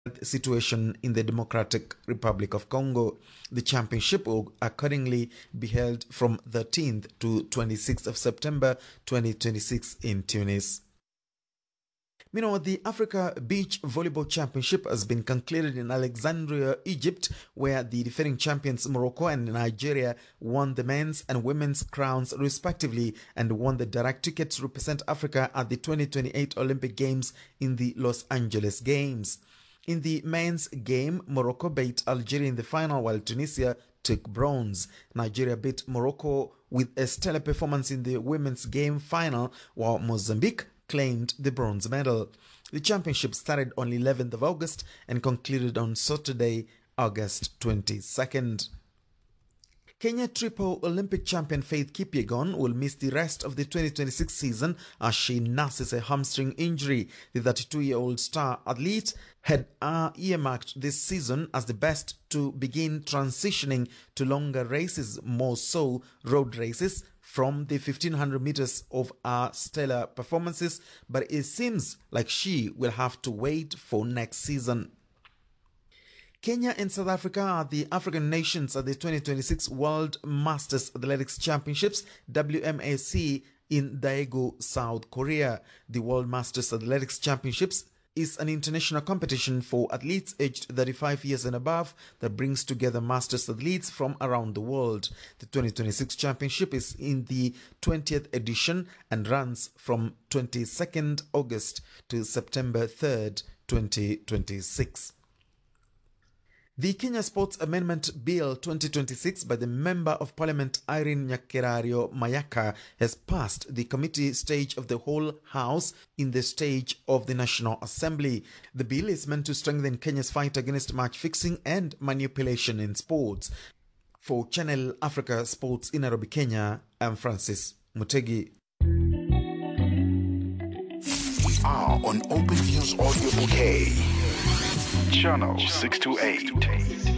situation in the Democratic Republic of Congo. The championship will accordingly be held from 13th to 26th of September 2026 in Tunis. Meanwhile, the Africa Beach Volleyball Championship has been concluded in Alexandria, Egypt, where the defending champions Morocco and Nigeria won the men's and women's crowns respectively and won the direct ticket to represent Africa at the 2028 Olympic Games in the Los Angeles Games. In the men's game, Morocco beat Algeria in the final while Tunisia took bronze. Nigeria beat Morocco with a stellar performance in the women's game final, while Mozambique claimed the bronze medal. The championship started on 11th of August and concluded on Saturday, August 22nd. Kenya triple Olympic champion Faith Kipyegon will miss the rest of the 2026 season as she nurses a hamstring injury. The 32-year-old star athlete had earmarked this season as the best to begin transitioning to longer races, more so road races, from the 1500 meters of her stellar performances, but it seems like she will have to wait for next season. Kenya and South Africa are the African nations at the 2026 World Masters Athletics Championships, WMAC, in Daegu, South Korea. The World Masters Athletics Championships is an international competition for athletes aged 35 years and above that brings together masters athletes from around the world. The 2026 championship is in the 20th edition and runs from 22nd August to September 3rd, 2026. The Kenya Sports Amendment Bill 2026 by the Member of Parliament Irene Nyakerario Mayaka has passed the committee stage of the whole House in the stage of the National Assembly. The bill is meant to strengthen Kenya's fight against match fixing and manipulation in sports. For Channel Africa Sports in Nairobi, Kenya, I'm Francis Mutegi. We are on Open Views Audio Bouquet. Channel 628.